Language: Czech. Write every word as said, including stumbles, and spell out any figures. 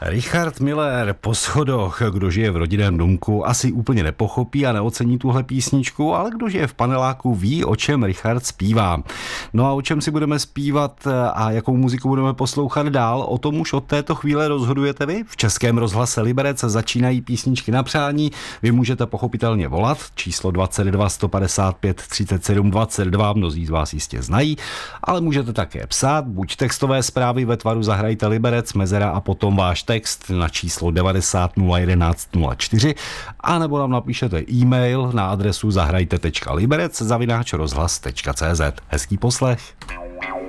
Richard Miller po schodech, kdo žije v rodinném domku, asi úplně nepochopí a neocení tuhle písničku, ale kdo žije v paneláku, ví, o čem Richard zpívá. No a o čem si budeme zpívat a jakou muziku budeme poslouchat dál, o tom už od této chvíle rozhodujete vy. V Českém rozhlase Liberec začínají písničky na přání. Vy můžete pochopitelně volat, číslo dvacet dva sto padesát pět třicet sedm dvacet dva, mnozí z vás jistě znají, ale můžete také psát, buď textové zprávy ve tvaru Zahrajte Liberec, mezera a potom váš text na číslo devadesát nula jedenáct nula čtyři, anebo nám napíšete e-mail na adresu zahrajte tečka liberec zavináč rozhlas tečka cé zet. Hezký poslech.